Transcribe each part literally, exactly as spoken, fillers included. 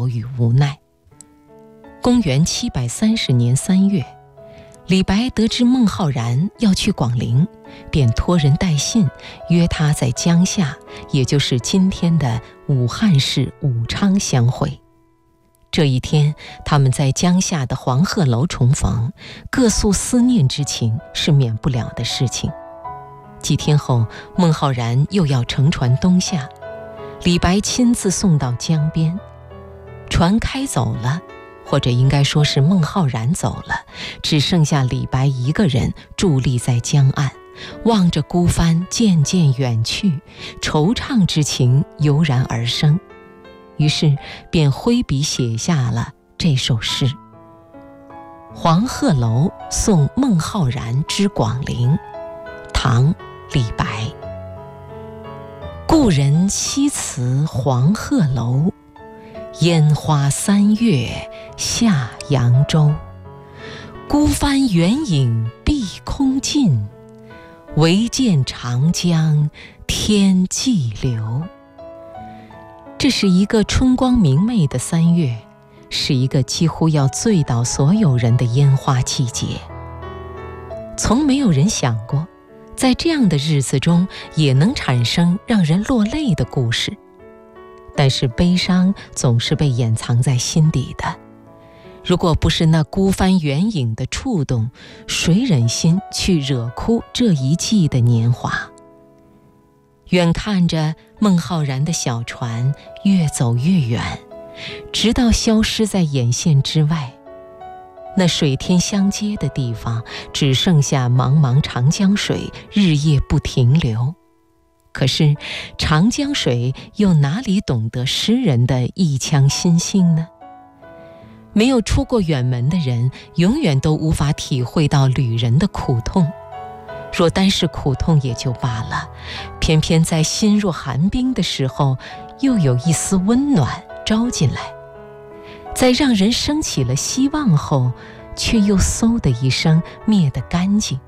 劳与无奈。公元七百三十年三月，李白得知孟浩然要去广陵，便托人带信约他在江夏，也就是今天的武汉市武昌相会。这一天，他们在江夏的黄鹤楼重逢，各诉思念之情是免不了的事情。几天后，孟浩然又要乘船东下，李白亲自送到江边。船开走了，或者应该说是孟浩然走了，只剩下李白一个人伫立在江岸，望着孤帆渐渐远去，惆怅之情油然而生。于是便挥笔写下了这首诗《黄鹤楼送孟浩然之广陵》，唐·李白。故人西辞黄鹤楼，烟花三月下扬州。孤帆远影碧空尽，唯见长江天际流。这是一个春光明媚的三月，是一个几乎要醉倒所有人的烟花季节。从没有人想过，在这样的日子中也能产生让人落泪的故事。但是悲伤总是被掩藏在心底的，如果不是那孤帆远影的触动，谁忍心去惹哭这一季的年华？远看着孟浩然的小船越走越远，直到消失在眼线之外。那水天相接的地方，只剩下茫茫长江水日夜不停留。可是长江水又哪里懂得诗人的一腔心性呢？没有出过远门的人，永远都无法体会到旅人的苦痛。若单是苦痛也就罢了，偏偏在心若寒冰的时候，又有一丝温暖招进来，在让人升起了希望后，却又嗖的一声灭得干净。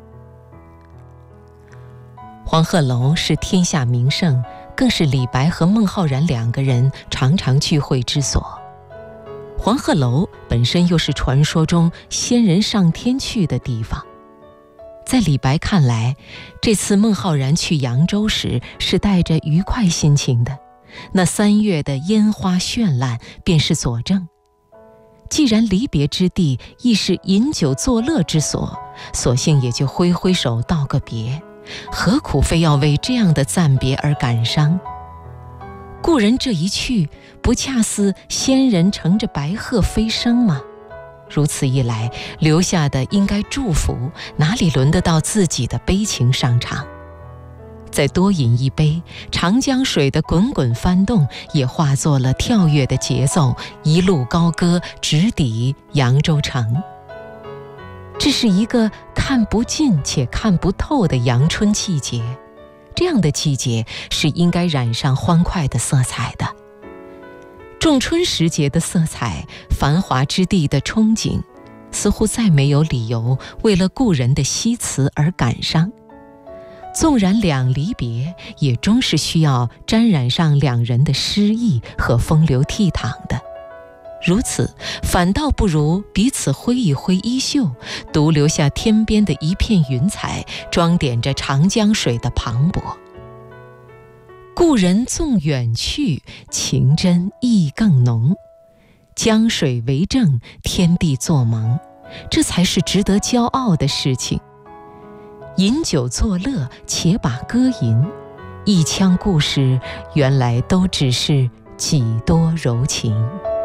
黄鹤楼是天下名胜，更是李白和孟浩然两个人常常聚会之所。黄鹤楼本身又是传说中仙人上天去的地方。在李白看来，这次孟浩然去扬州时是带着愉快心情的，那三月的烟花绚烂便是佐证。既然离别之地亦是饮酒作乐之所，索性也就挥挥手道个别，何苦非要为这样的暂别而感伤？故人这一去，不恰似仙人乘着白鹤飞升吗？如此一来，留下的应该祝福，哪里轮得到自己的悲情上场？再多饮一杯，长江水的滚滚翻动也化作了跳跃的节奏，一路高歌，直抵扬州城。这是一个看不尽且看不透的阳春季节，这样的季节是应该染上欢快的色彩的。仲春时节的色彩，繁华之地的憧憬，似乎再没有理由为了故人的西辞而感伤。纵然两离别，也终是需要沾染上两人的诗意和风流倜傥的。如此，反倒不如彼此挥一挥衣袖，独留下天边的一片云彩，装点着长江水的磅礴。故人纵远去，情真意更浓。江水为证，天地作盟，这才是值得骄傲的事情。饮酒作乐，且把歌吟，一腔故事，原来都只是几多柔情。